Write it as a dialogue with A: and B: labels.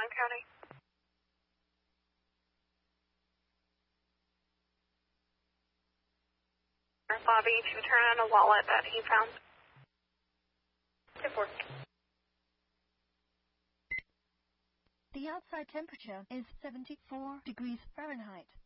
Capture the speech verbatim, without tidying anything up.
A: Caroline County. Bobby to turn in a wallet that he found. ten four.
B: The outside temperature is seventy-four degrees Fahrenheit.